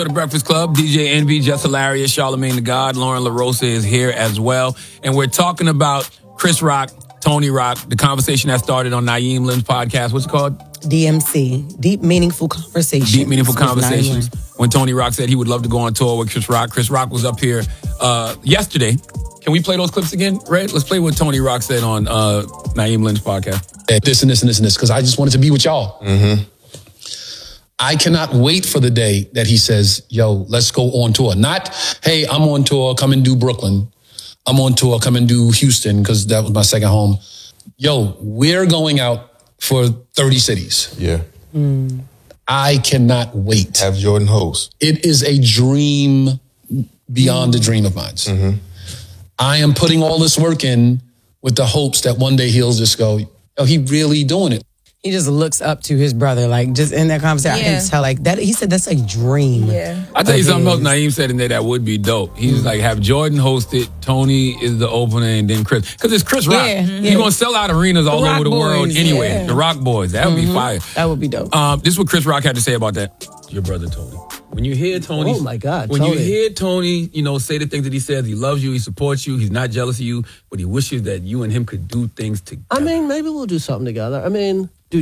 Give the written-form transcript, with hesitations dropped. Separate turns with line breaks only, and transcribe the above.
The Breakfast Club, DJ Envy, Just Hilarious, Charlamagne the God, Lauren LaRosa is here as well. And we're talking about Chris Rock, Tony Rock, the conversation that started on Naeem Lynn's podcast. What's it called?
DMC, Deep Meaningful Conversations.
Deep Meaningful Conversations. When Tony Rock said he would love to go on tour with Chris Rock. Chris Rock was up here yesterday. Can we play those clips again, Red? Let's play what Tony Rock said on Naeem Lynn's podcast.
This and this and this and this, because I just wanted to be with y'all. Mm-hmm. I cannot wait for the day that he says, yo, let's go on tour. Not, hey, I'm on tour, come and do Brooklyn. I'm on tour, come and do Houston, because that was my second home. Yo, we're going out for 30 cities.
Yeah.
I cannot wait.
Have Jordan host.
It is a dream beyond a dream of mine. Mm-hmm. I am putting all this work in with the hopes that one day he'll just go, oh, he really doing it.
He just looks up to his brother, like, just in that conversation. I can tell, like, that. He said that's a dream.
Yeah. I'll tell you something else Naeem said in there that would be dope. He was like, have Jordan host it, Tony is the opener, and then Chris. Because it's Chris Rock. He's going to sell out arenas all over the world anyway. Yeah. The Rock Boys. That would be fire.
That would be dope.
This is what Chris Rock had to say about that. Your brother, Tony. When you hear Tony,
oh my God,
when
Tony.
you hear Tony, say the things that he says, he loves you, he supports you, he's not jealous of you, but he wishes that you and him could do things together.
I mean, maybe we'll do something together. I mean,